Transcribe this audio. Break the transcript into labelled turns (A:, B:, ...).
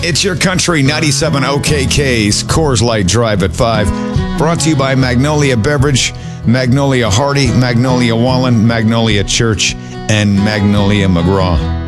A: It's Your Country 97 OKK's Coors Light Drive at 5. Brought to you by Magnolia Beverage, Magnolia Hardy, Magnolia Wallen, Magnolia Church, and Magnolia McGraw.